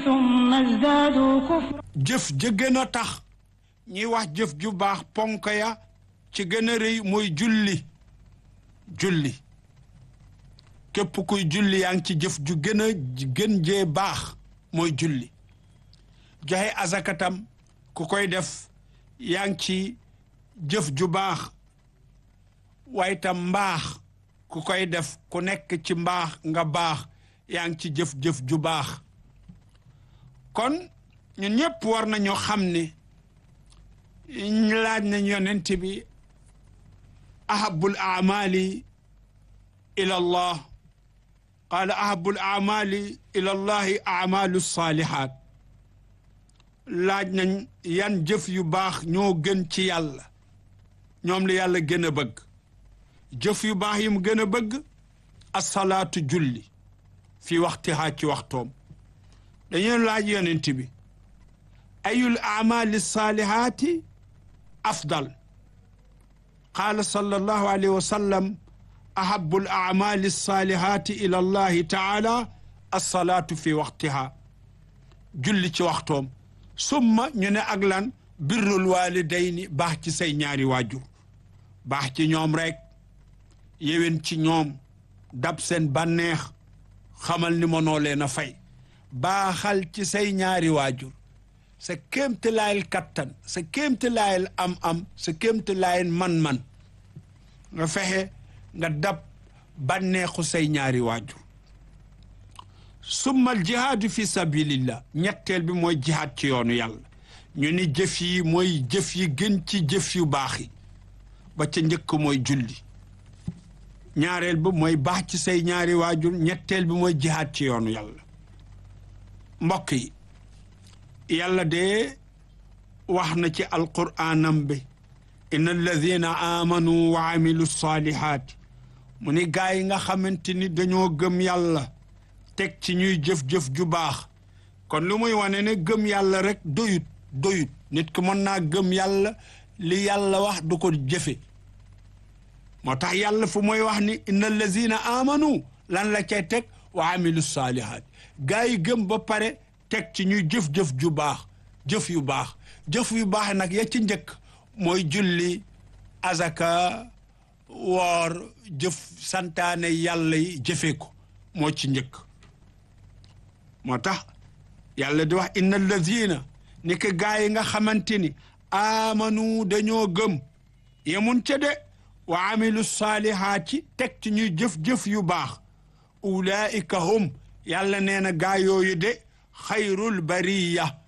ثم ازدادوا كفرا jëf ja gën a tax ñuy wax jëf ju baax ponk ya ci gën a rëy mooy julli képp kuy julli yaa ngi ci jëf ju gën jee baax mooy julli joxe azakatam ku koy def yaa ngi ci jëf ju baax waaye tam mbaax ku koy def ku nekk ci mbaax nga baax yaa ngi ci jëf ju baax kon ñun ñëpp war nañu xam ne laaj nañ yonent bi ahabul amali ila allah qaala ahabul amali ila allahi amalu salihat laaj nañ yan jëf yu baax ñoo gën ci yàlla ñoom la yàlla gën a bëgg jëf yu baax yi mu gën a bëgg asalaatu julli fii waxtihaa ci waxtoom dañu laaj yonent bi ayul amali saalihaati afdal qaala sallallahu alayhi wa sallam ahabul amali saalihaati ila allahi taala asalaatu fi waxtihaa julli ci waxtoom summa ñu ne ak lan birrul walidayni baax ci say ñaari waajur baax ci ñoom rek yéwén ci ñoom dab seen bànneex xamal ni mënoo leen a fay baaxal ci say ñaari waajur sa kéemtalaayal kattan sa kéemtalaayal am sa kéemtalaayal man-man nga fexe nga dab bànneexu say ñaari waajur summal jihaadu fi sabilillah ñetteel bi mooy jihaad ci yoonu yàlla ñu ni jëf yi mooy jëf yi gën ci jëf yu baax yi ba ca njëkk mooy julli ñaareel bi mooy baax ci say ñaari waajur ñetteel bi mooy jihaad ci yoonu yàlla mbokk yi yàlla de wax na ci alquraanam bi inna alladina amanu wa amilu salihaati mu ni gaa yi nga xamante ni dañoo gëm yàlla teg ci ñuy jëf-jëf ju baax kon lu muy wane ne gëm yàlla rek doyut nit ki mën naa gëm yàlla li yàlla wax du ko jëfe moo tax yàlla fu mooy wax ni inna allazina amanu lan la cay teg wa amilu salihaat gaa yi gëm ba pare teg ci ñuy jëf-jëf ju baax jëf yu baax nag ya ci njëkk mooy julli azaka woor jëf santaane yàlla yi jëfe ko moo ci njëkk moo tax yàlla di wax inna allazina ni ko gaa yi nga xamante ni amanu dañoo gëm yemun ca de wa amilu saalihaati teg ci ñuy jëf-jëf yu baax ulaika hum yàlla nee na gaa yooyu de xayrul bariya